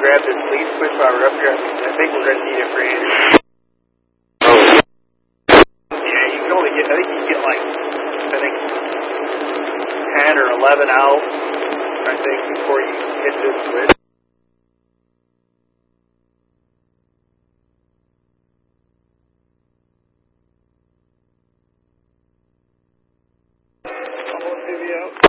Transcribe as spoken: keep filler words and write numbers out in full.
grab this lead switch while we're up here? I think we're going to need it for Andrew. Yeah, you can only get, I think you can get like, I think, ten or eleven out, I think, before you hit this switch. Almost to the out.